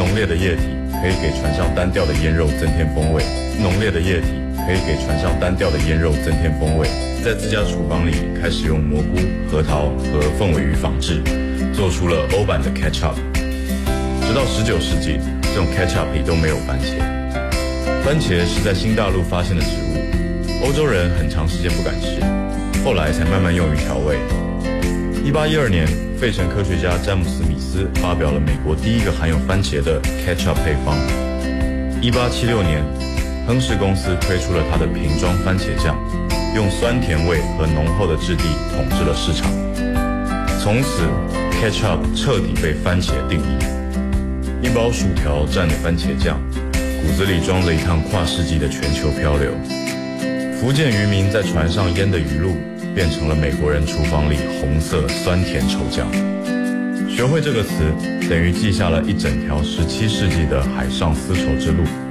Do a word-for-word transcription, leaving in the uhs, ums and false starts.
浓烈的液体可以给船上单调的腌肉增添风味，浓烈的液体可以给船上单调的腌肉增添风味。在自家厨房里开始用蘑菇、核桃和凤尾鱼仿制，做出了欧版的 ketchup。直到十九世纪，这种 ketchup 里都没有番茄。番茄是在新大陆发现的植物，欧洲人很长时间不敢吃，后来才慢慢用于调味。一八一二年，费城科学家詹姆斯·米斯发表了美国第一个含有番茄的 ketchup 配方。一八七六年，亨氏公司推出了它的瓶装番茄酱，用酸甜味和浓厚的质地统治了市场。从此 ketchup 彻底被番茄定义。一包薯条蘸的番茄酱，骨子里装着一趟跨世纪的全球漂流。福建渔民在船上腌的鱼露，变成了美国人厨房里红色酸甜稠酱。学会这个词，等于记下了一整条十七世纪的海上丝绸之路。